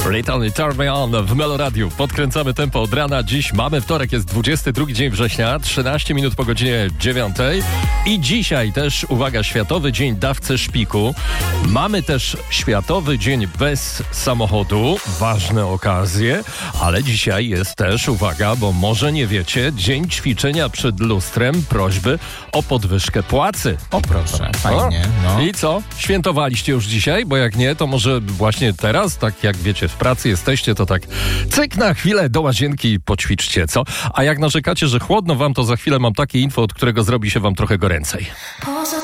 Return Me On w Meloradiu. Podkręcamy tempo od rana. Dziś mamy wtorek, jest 22 dzień września, 13 minut po godzinie 9. I dzisiaj też, uwaga, Światowy Dzień Dawcy Szpiku. Mamy też Światowy Dzień Bez Samochodu. Ważne okazje. Ale dzisiaj jest też, uwaga, bo może nie wiecie, Dzień Ćwiczenia przed lustrem, prośby o podwyżkę płacy. O proszę, fajnie. No. I co? Świętowaliście już dzisiaj? Bo jak nie, to może właśnie teraz, tak jak wiecie, w pracy jesteście, to tak cyk na chwilę do łazienki poćwiczcie, co? A jak narzekacie, że chłodno wam, to za chwilę mam takie info, od którego zrobi się wam trochę goręcej.